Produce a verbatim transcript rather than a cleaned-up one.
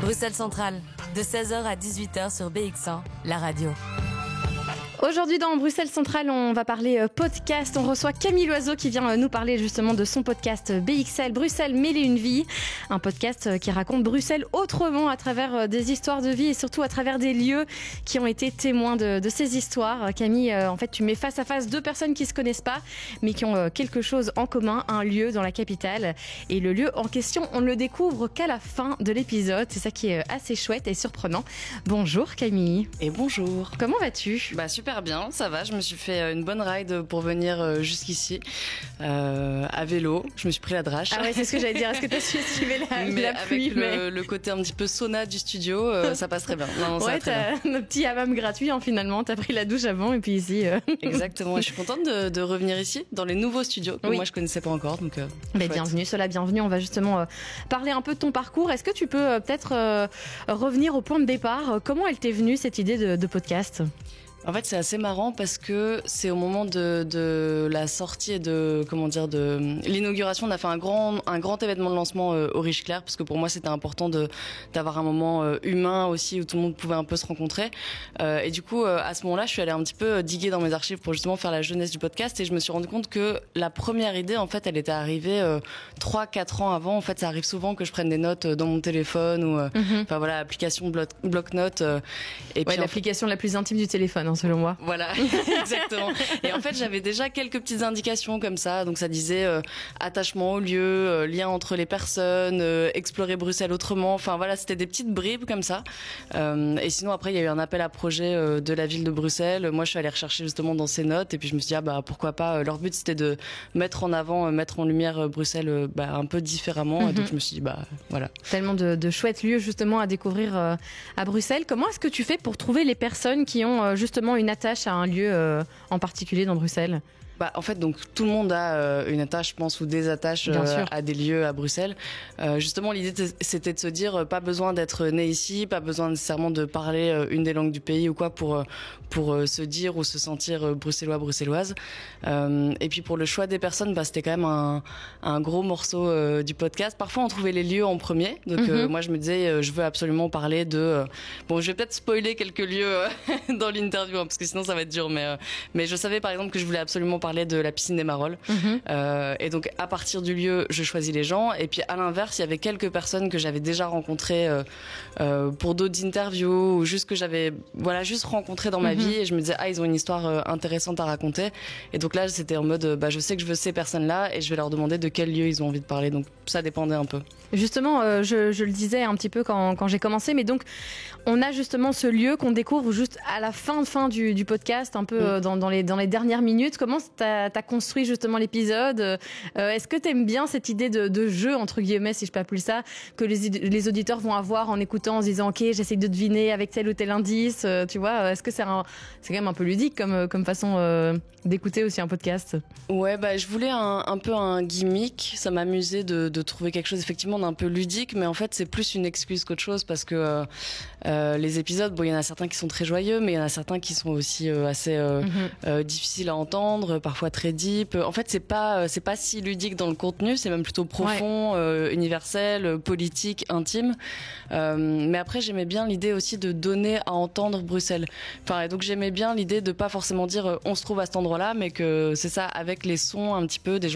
Bruxelles Centrale, de seize heures à dix-huit heures sur B X cent, la radio. Aujourd'hui dans Bruxelles Centrale, on va parler podcast. On reçoit Camille Loiseau qui vient nous parler justement de son podcast B X L, Bruxelles mille et une vies. Un podcast qui raconte Bruxelles autrement à travers des histoires de vie et surtout à travers des lieux qui ont été témoins de, de ces histoires. Camille, en fait, tu mets face à face deux personnes qui se connaissent pas, mais qui ont quelque chose en commun, un lieu dans la capitale. Et le lieu en question, on ne le découvre qu'à la fin de l'épisode. C'est ça qui est assez chouette et surprenant. Bonjour Camille. Et bonjour. Comment vas-tu ? Bah super. Super bien, ça va. Je me suis fait une bonne ride pour venir jusqu'ici euh, à vélo. Je me suis pris la drache. Ah ouais, c'est ce que j'allais dire. Est-ce que tu as su esquiver la, mais la avec pluie le, mais... le côté un petit peu sauna du studio, euh, ça passe très bien. Non, non, ouais, t'as un petit hammam gratuit hein, finalement. T'as pris la douche avant et puis ici. Euh... Exactement. Et je suis contente de, de revenir ici dans les nouveaux studios que oui. moi je connaissais pas encore. Donc, euh, mais bienvenue, cela bienvenue. On va justement euh, parler un peu de ton parcours. Est-ce que tu peux euh, peut-être euh, revenir au point de départ ? Comment elle t'est venue cette idée de, de podcast ? En fait, c'est assez marrant parce que c'est au moment de, de la sortie et de comment dire de l'inauguration. On a fait un grand un grand événement de lancement euh, au Riche Clair parce que pour moi c'était important de d'avoir un moment euh, humain aussi où tout le monde pouvait un peu se rencontrer. Euh, et du coup, euh, à ce moment-là, je suis allée un petit peu diguer dans mes archives pour justement faire la jeunesse du podcast et je me suis rendu compte que la première idée, en fait, elle était arrivée euh, trois quatre ans avant. En fait, ça arrive souvent que je prenne des notes dans mon téléphone ou euh, mm-hmm. enfin voilà, application bloc bloc-notes. Euh, et ouais, puis l'application fait... la plus intime du téléphone. Selon moi. Voilà, exactement. Et en fait, j'avais déjà quelques petites indications comme ça. Donc, ça disait euh, attachement au lieu, euh, lien entre les personnes, euh, explorer Bruxelles autrement. Enfin, voilà, c'était des petites bribes comme ça. Euh, et sinon, après, il y a eu un appel à projet euh, de la ville de Bruxelles. Moi, je suis allée rechercher justement dans ces notes. Et puis, je me suis dit, ah, bah, pourquoi pas. Leur but, c'était de mettre en avant, euh, mettre en lumière euh, Bruxelles euh, bah, un peu différemment. Mm-hmm. Et donc, je me suis dit, bah, voilà. Tellement de, de chouettes lieux, justement, à découvrir euh, à Bruxelles. Comment est-ce que tu fais pour trouver les personnes qui ont euh, justement une attache à un lieu euh, en particulier dans Bruxelles ? Bah, en fait, donc tout le monde a euh, une attache, je pense, ou des attaches euh, à des lieux à Bruxelles. Euh, justement, l'idée c'était de se dire euh, pas besoin d'être né ici, pas besoin nécessairement de parler euh, une des langues du pays ou quoi pour euh, pour euh, se dire ou se sentir euh, bruxellois, bruxelloise. Euh, et puis pour le choix des personnes, bah c'était quand même un un gros morceau euh, du podcast. Parfois, on trouvait les lieux en premier. Donc mm-hmm. euh, moi, je me disais, euh, je veux absolument parler de. Euh, bon, je vais peut-être spoiler quelques lieux euh, dans l'interview hein, parce que sinon ça va être dur. Mais euh, mais je savais par exemple que je voulais absolument parler de la piscine des Marolles. Mmh. Euh, et donc, à partir du lieu, je choisis les gens. Et puis, à l'inverse, il y avait quelques personnes que j'avais déjà rencontrées euh, euh, pour d'autres interviews ou juste que j'avais, voilà, juste rencontrées dans ma mmh. vie. Et je me disais, ah, ils ont une histoire euh, intéressante à raconter. Et donc là, c'était en mode, bah, je sais que je veux ces personnes-là et je vais leur demander de quel lieu ils ont envie de parler. Donc, ça dépendait un peu. Justement, euh, je, je le disais un petit peu quand, quand j'ai commencé, mais donc, on a justement ce lieu qu'on découvre juste à la fin, fin du, du podcast, un peu mmh. euh, dans, dans, les, dans les dernières minutes. Comment t'as t'as construit justement l'épisode. Euh, est-ce que t'aimes bien cette idée de, de jeu, entre guillemets, si je peux appeler ça, que les, les auditeurs vont avoir en écoutant, en se disant, ok, j'essaye de deviner avec tel ou tel indice, euh, tu vois, est-ce que c'est un, c'est quand même un peu ludique comme, comme façon euh, d'écouter aussi un podcast? Ouais, bah, je voulais un, un peu un gimmick. Ça m'amusait de, de trouver quelque chose effectivement d'un peu ludique, mais en fait, c'est plus une excuse qu'autre chose parce que euh, euh, les épisodes, bon, il y en a certains qui sont très joyeux, mais il y en a certains qui sont aussi euh, assez euh, mm-hmm. euh, difficiles à entendre, parfois très deep. En fait, c'est pas c'est pas si ludique dans le contenu, c'est même plutôt profond, ouais. euh, universel, politique, intime. Euh, mais après, j'aimais bien l'idée aussi de donner à entendre Bruxelles. Enfin, et donc j'aimais bien l'idée de pas forcément dire euh, on se trouve à cet endroit-là, mais que c'est ça avec les sons un petit peu des gens